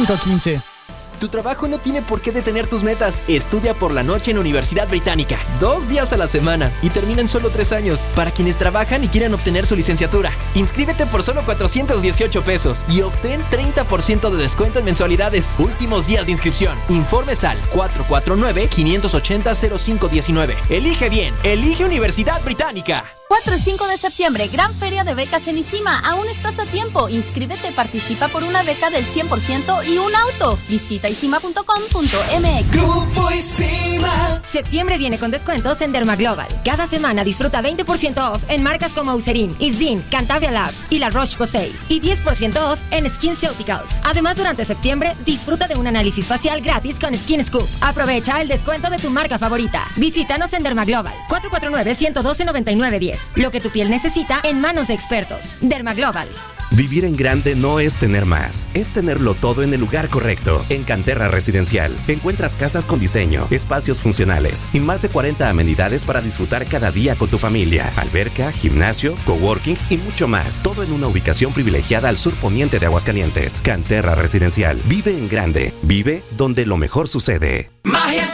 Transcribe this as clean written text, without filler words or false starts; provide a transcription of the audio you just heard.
515. Tu trabajo no tiene por qué detener tus metas. Estudia por la noche en Universidad Británica. 2 días a la semana y termina en solo 3 años. Para quienes trabajan y quieran obtener su licenciatura. Inscríbete por solo 418 pesos y obtén 30% de descuento en mensualidades. Últimos días de inscripción. Informes al 449-580-0519. Elige bien. Elige Universidad Británica. 4 y 5 de septiembre, gran feria de becas en ISIMA. Aún estás a tiempo. Inscríbete, participa por una beca del 100% y un auto. Visita isima.com.mx. Grupo ISIMA. Septiembre viene con descuentos en Dermaglobal. Cada semana disfruta 20% off en marcas como Eucerin, Isdin, Cantabria Labs y La Roche-Posay. Y 10% off en SkinCeuticals. Además, durante septiembre, disfruta de un análisis facial gratis con Skin Scoop. Aprovecha el descuento de tu marca favorita. Visítanos en Dermaglobal. 449-112-9910. Lo que tu piel necesita en manos de expertos. Dermaglobal. Vivir en grande no es tener más, es tenerlo todo en el lugar correcto. En Canterra Residencial encuentras casas con diseño, espacios funcionales y más de 40 amenidades para disfrutar cada día con tu familia. Alberca, gimnasio, coworking y mucho más. Todo en una ubicación privilegiada al sur poniente de Aguascalientes. Canterra Residencial. Vive en grande. Vive donde lo mejor sucede. Magia